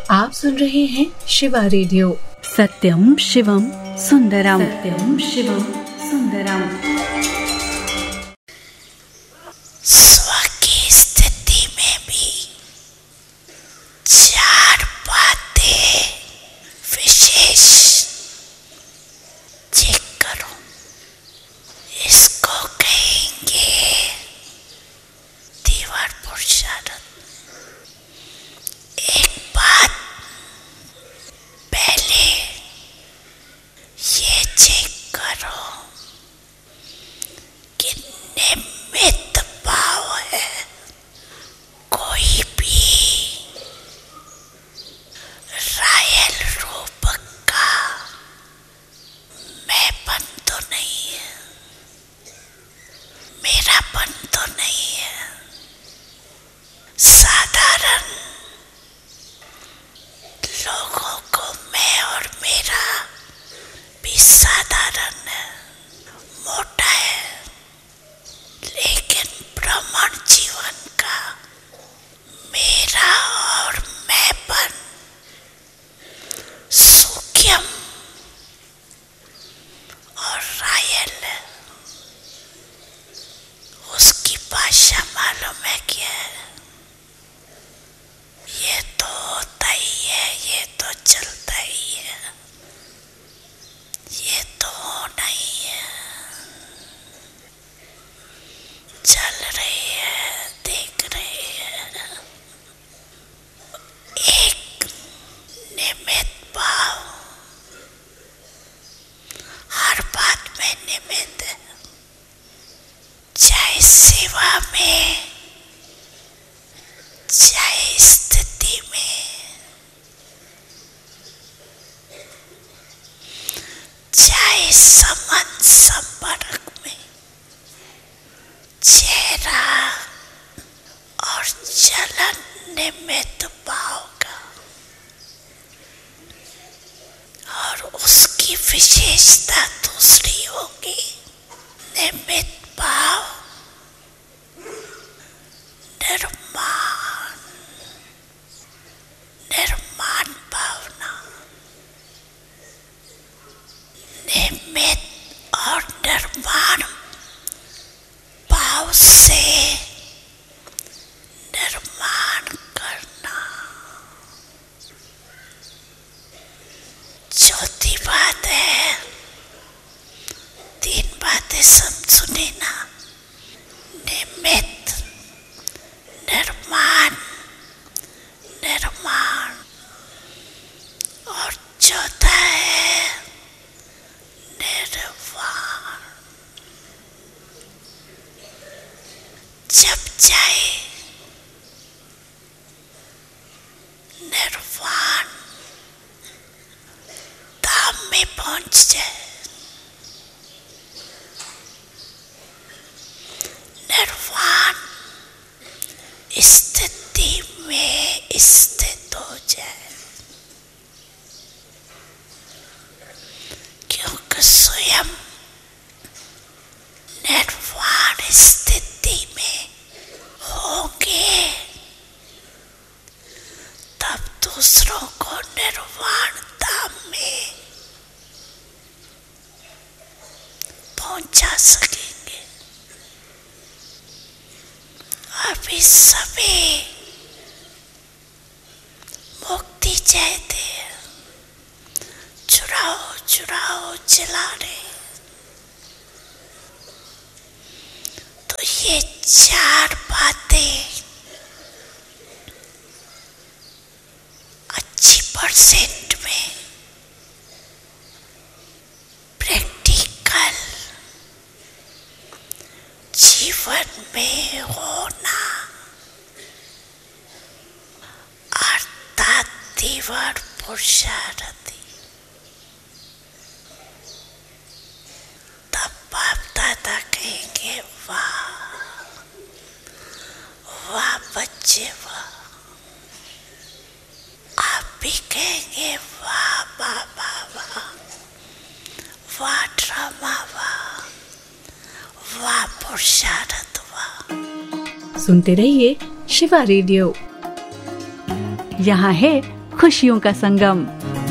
आप सुन रहे हैं शिवा रेडियो। सत्यम शिवम सुंदरम, सत्यम शिवम सुंदरम। स्व की स्थिति में भी चार बातें विशेष चेक करो। इसको कहेंगे दीवार पुरुषार्थ। एक बात पहले ये चेक करो कि निमित्त भाव है। कोई भी रायल रूप का मैंपन तो नहीं है, मेरापन तो नहीं है। साधारण लोगों को मैं और मेरा भी साधारण है, मोटा है, लेकिन भ्रमण जीवन का मेरा और मैंपन सूक्ष्म और रायल है। उसकी भाषा मालूम है क्या है? ये तो होता ही है, ये तो चलता ही है, ये तो होना ही है। चल रही है, देख रही है। एक निमित्त भाव, हर बात में निमित्त है। चाहे सेवा में, चाहे स्थिति में, चाहे संबंध संपर्क में, चेहरा और चलन निमित्त भाव का। और उसकी विशेषता दूसरी होगी। निमित्त भाव निर्माण, निर्माण भावना। निमित्त और निर्माण भाव से निर्माण करना। चौथी बात है, तीन बातें सब सुने ना। निमित्त, निर्माण, निर्माण। और चौथा है निर्वाण। जब चाहे निर्वाण धाम में पहुंच जाए। निर्वाण स्थिति में स्थित हो जाए, क्योंकि स्वयं निर्वाण स्थिति में होंगे तब दूसरों को निर्वाण धाम में पहुंचा सकेंगे। अभी सभी मुक्ति चाहते हैं, चुराओ चुराओ चिल्ला रहे। तो ये चार बातें अच्छी परसेंट में प्रैक्टिकल जीवन में होना, अर्थात दीवार पुरुषार्थी। तब बाप दादा कहेंगे वाह वाह बच्चे वाह। आप भी कहेंगे वाह बाबा वाह, वाह ड्रामा वाह, वाह पुरुषार्थ वाह। सुनते रहिए शिवा रेडियो। यहाँ है खुशियों का संगम।